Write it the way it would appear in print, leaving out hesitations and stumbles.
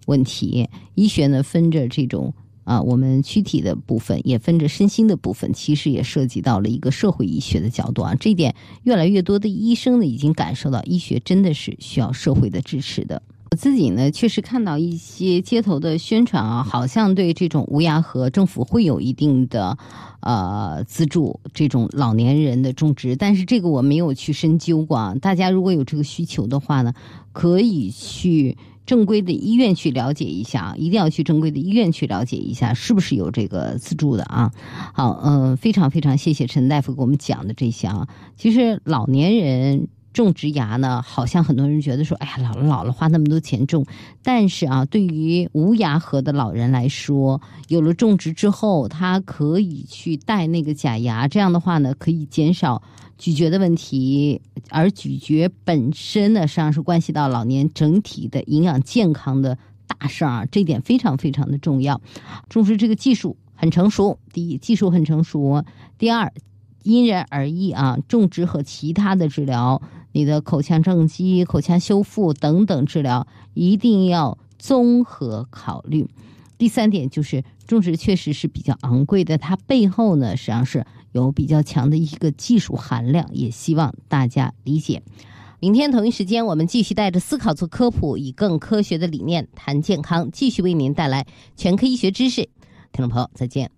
问题。医学呢分着这种我们躯体的部分，也分着身心的部分，其实也涉及到了一个社会医学的角度这一点越来越多的医生呢已经感受到医学真的是需要社会的支持的。我自己呢确实看到一些街头的宣传好像对这种无牙盒政府会有一定的资助这种老年人的种植，但是这个我没有去深究过大家如果有这个需求的话呢，可以去正规的医院去了解一下，一定要去正规的医院去了解一下是不是有这个资助的好，非常非常谢谢陈大夫给我们讲的这些其实老年人种植牙呢，好像很多人觉得说，哎呀，老了花那么多钱种，但是对于无牙盒的老人来说，有了种植之后，他可以去戴那个假牙，这样的话呢，可以减少咀嚼的问题，而咀嚼本身呢，实际上是关系到老年整体的营养健康的大事这一点非常非常的重要。种植这个技术很成熟，第一，技术很成熟；第二，因人而异种植和其他的治疗，你的口腔正畸、口腔修复等等治疗一定要综合考虑。第三点就是种植确实是比较昂贵的，它背后呢实际上是有比较强的一个技术含量，也希望大家理解。明天同一时间我们继续带着思考做科普，以更科学的理念谈健康，继续为您带来全科医学知识。听众朋友再见。